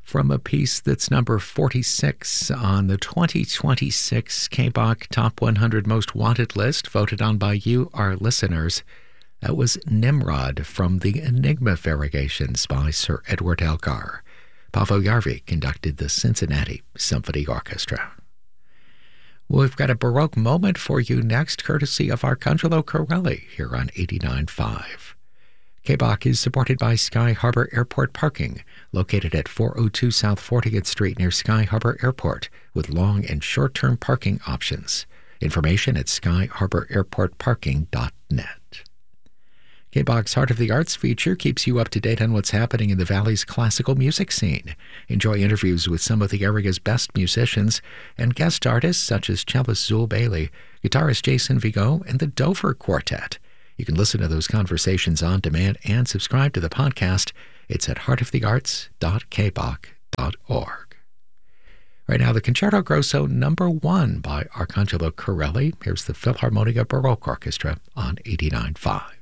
from a piece that's number 46 on the 2026 KBOC Top 100 Most Wanted list, voted on by you, our listeners. That was Nimrod from the Enigma Variegations by Sir Edward Elgar. Paavo Järvi conducted the Cincinnati Symphony Orchestra. We've got a Baroque moment for you next, courtesy of Arcangelo Corelli here on 89.5. KBOC is supported by Sky Harbor Airport Parking, located at 402 South 40th Street near Sky Harbor Airport, with long and short-term parking options. Information at skyharbor-airport-parking.net. KBOC's Heart of the Arts feature keeps you up to date on what's happening in the Valley's classical music scene. Enjoy interviews with some of the area's best musicians and guest artists such as cellist Zul Bailey, guitarist Jason Vigo, and the Dover Quartet. You can listen to those conversations on demand and subscribe to the podcast. It's at heartofthearts.kboc.org. Right now, the Concerto Grosso number 1 by Arcangelo Corelli. Here's the Philharmonia Baroque Orchestra on 89.5.